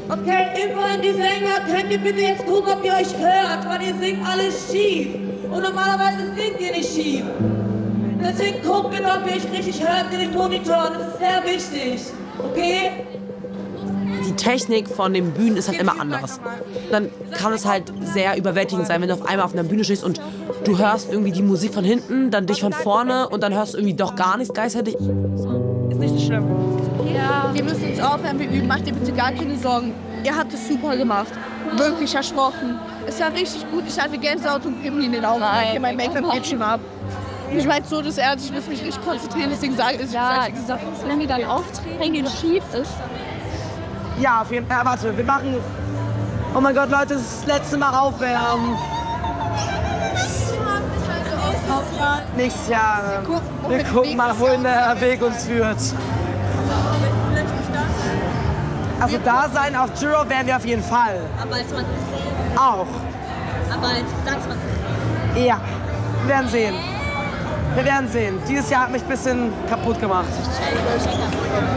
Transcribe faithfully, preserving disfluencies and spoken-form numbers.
Okay, immerhin die Sänger, könnt ihr bitte jetzt gucken, ob ihr euch hört, weil ihr singt alles schief. Und normalerweise singt ihr nicht schief. Deswegen guckt bitte, ob ihr euch richtig hört in den Monitoren, das ist sehr wichtig. Okay? Die Technik von den Bühnen ist halt immer anders. Dann kann es halt sehr überwältigend sein, wenn du auf einmal auf einer Bühne stehst und du hörst irgendwie die Musik von hinten, dann dich von vorne und dann hörst du irgendwie doch gar nichts gleichzeitig. Ist nicht so schlimm. Ja. Wir müssen uns aufhören, wir üben. Macht dir bitte gar keine Sorgen. Ihr habt es super gemacht. Wirklich versprochen. Es war richtig gut. Ich hatte Gänsehaut und Pimmel in den Augen. Nein, mein Make-up geht schon ab. Ich meine so, das ernst. Ich muss mich richtig konzentrieren. Deswegen sage ich, ja, gesagt, wenn die dann auftreten, schief ist. Ja, auf jeden Fall. Warte, wir machen... Oh mein Gott, Leute, das ist das letzte Mal aufwärmen. Nächstes Jahr. Wir gucken, wir gucken mal, wohin der Weg uns führt. Also da sein auf Juro werden wir auf jeden Fall. Aber als man auch. Aber als Gesangsmann. Ja, wir werden sehen. Wir werden sehen. Dieses Jahr hat mich ein bisschen kaputt gemacht.